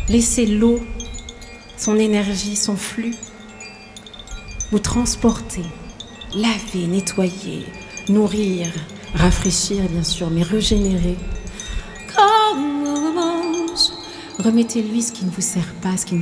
Laissez l'eau, son énergie, son flux vous transporter, laver, nettoyer, nourrir, rafraîchir bien sûr, mais régénérer. Remettez-lui ce qui ne vous sert pas, ce qui ne